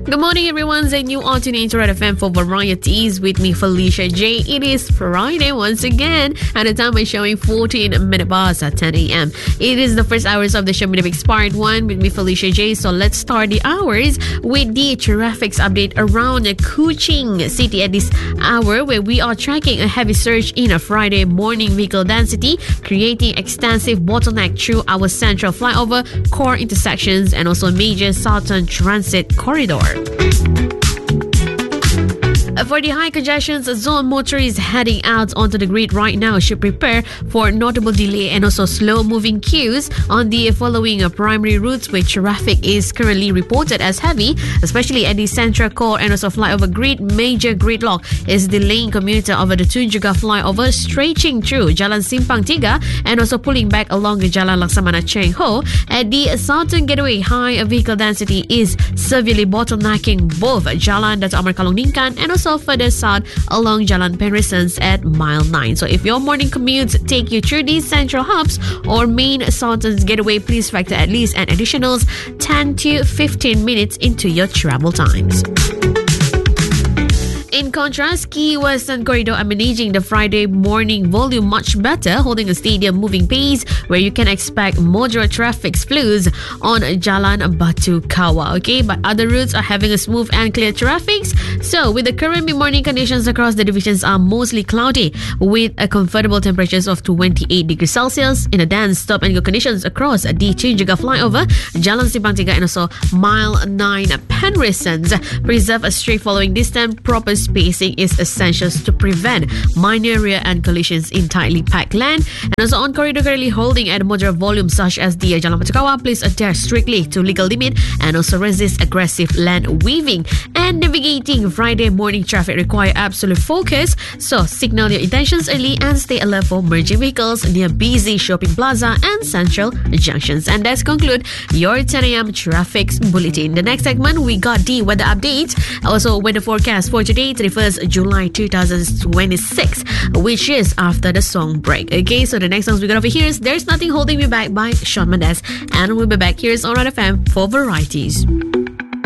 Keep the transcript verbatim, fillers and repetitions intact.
Good morning, everyone. And you are tuning into Red F M for Varieties with me, Felicia J. It is Friday once again, and the time is showing fourteen minute bars at ten a.m. It is the first hours of the show, Midweek's Part one with me, Felicia J. So let's start the hours with the traffic update around Kuching City at this hour, where we are tracking a heavy surge in a Friday morning vehicle density, creating extensive bottleneck through our central flyover, core intersections, and also major southern transit corridor. For the high congestion zone, motorists heading out onto the grid right now should prepare for notable delay and also slow-moving queues on the following primary routes, where traffic is currently reported as heavy, especially at the central core and also flyover grid. Major gridlock is delaying commuter over the Tun Juga flyover, stretching through Jalan Simpang Tiga and also pulling back along the Jalan Laksamana Cheng Ho. At the Southern Gateway, high vehicle density is severely bottlenecking both Jalan Dato' Amar Kalong Ningkan and also further south along Jalan Penrisens at mile nine. So if your morning commutes take you through these central hubs or main Southern Gateway, please factor at least an additional ten to fifteen minutes into your travel times. In contrast, Key Western Corridor are managing the Friday morning volume much better, holding a steady moving pace where you can expect moderate traffic flows on Jalan Batu Kawa. Okay, but other routes are having a smooth and clear traffic. So, with the current mid-morning conditions across the divisions are mostly cloudy with a comfortable temperatures of twenty-eight degrees Celsius. In a dense stop and go conditions across the Tun Juga flyover, Jalan Simpang Tiga and also mile nine Penrisens. Preserve a straight following distance. Proper spacing is essential to prevent minor rear end collisions in tightly packed lane. And also on corridor currently holding at moderate volume such as the Jalan Batu Kawa, please adhere strictly to legal limit and also resist aggressive lane weaving. And navigating Friday morning traffic require absolute focus, so signal your intentions early and stay alert for merging vehicles near busy shopping plaza and central junctions. And that's conclude your ten a.m. traffic bulletin. The next segment, we got the weather update, also weather forecast for today, thirty-first of July two thousand twenty-six, which is after the song break. Okay, so the next songs we got over here is There's Nothing Holding Me Back by Shawn Mendes, and we'll be back here on Red F M for Varieties.